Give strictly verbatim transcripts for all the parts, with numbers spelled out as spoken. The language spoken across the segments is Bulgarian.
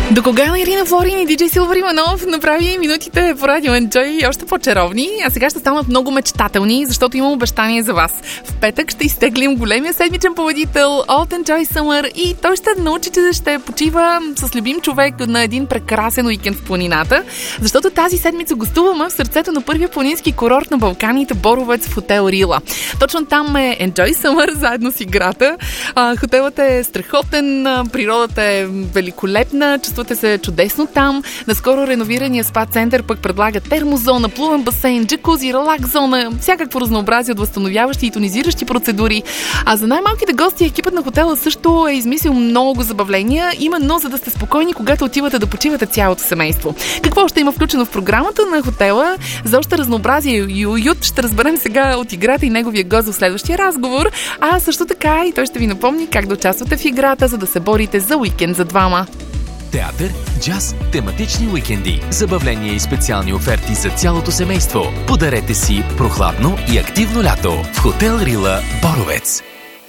До кога на Ирина Флорин и диджей Силвър Иванов направи минутите по Радио Enjoy още по-чаровни, а сега ще станат много мечтателни, защото имам обещание за вас. В петък ще изтеглим големия седмичен победител от Enjoy Summer и той ще научи, че ще почива с любим човек на един прекрасен уикенд в планината, защото тази седмица гостуваме в сърцето на първия планински курорт на Балканите Боровец в хотел Рила. Точно там е Enjoy Summer заедно с играта. А, хотелът е страхотен, природата е великолепна, чувствате се чудесно там. Наскоро реновирания спа център пък предлага термозона, плувен басейн, джакузи, релакс зона, всякакво разнообразие от възстановяващи и тонизиращи процедури. А за най-малките гости екипът на хотела също е измислил много забавления, именно за да сте спокойни, когато отивате да почивате цялото семейство. Какво ще има включено в програмата на хотела? За още разнообразие и уют ще разберем сега от играта и неговия гост в следващия разговор. А също така и той ще ви напомни как да участвате в играта, за да се борите за уикенд за двама. Театър, джаз, тематични уикенди, забавления и специални оферти за цялото семейство. Подарете си прохладно и активно лято в хотел Рила Боровец.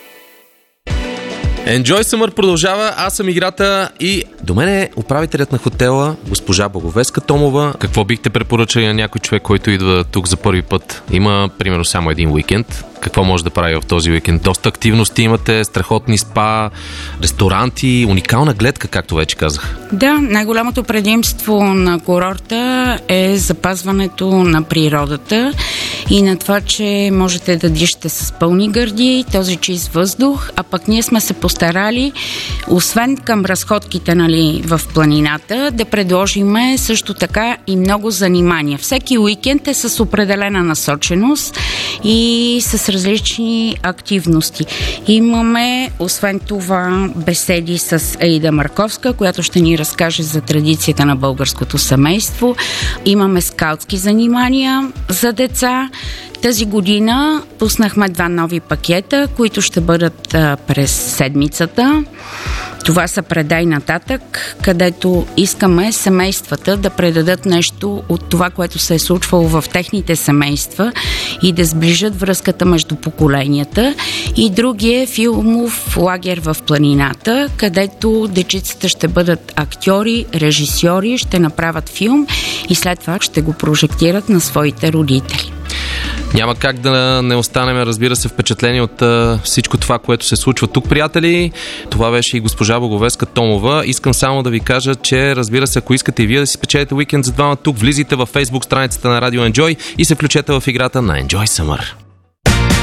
Enjoy Summer продължава, аз съм играта и до мен е управителят на хотела, госпожа Благовеска Томова. Какво бихте препоръчали на някой човек, който идва тук за първи път? Има, примерно, само един уикенд. Какво може да прави в този уикенд? Доста активности имате, страхотни спа, ресторанти, уникална гледка, както вече казах. Да, най-голямото предимство на курорта е запазването на природата и на това, че можете да дишате с пълни гърди, този чист въздух, а пък ние сме се постарали, освен към разходките, нали, в планината, да предложиме също така и много занимания. Всеки уикенд е с определена насоченост и с различни активности. Имаме, освен това, беседи с Аида Марковска, която ще ни разкаже за традицията на българското семейство. Имаме скаутски занимания за деца. Тази година пуснахме два нови пакета, които ще бъдат а, през седмицата. Това са Предай нататък, където искаме семействата да предадат нещо от това, което се е случвало в техните семейства и да сближат връзката между поколенията. И другия е филмов лагер в планината, където дечицата ще бъдат актьори, режисьори, ще направят филм и след това ще го прожектират на своите родители. Няма как да не останем, разбира се, впечатлени от а, всичко това, което се случва тук, приятели. Това беше и госпожа Благовеска Томова. Искам само да ви кажа, че, разбира се, ако искате и вие да си спечелите уикенд за двама тук, влизайте във Facebook страницата на Radio Enjoy и се включете в играта на Enjoy Summer.